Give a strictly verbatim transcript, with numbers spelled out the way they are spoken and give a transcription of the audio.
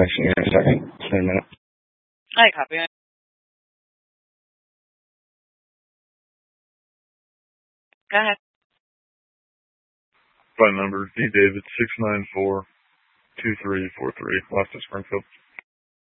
texting you in a second. Just in a minute. I copy it. Go ahead. Phone number, D. David, six nine four, two three four three, West of Springfield.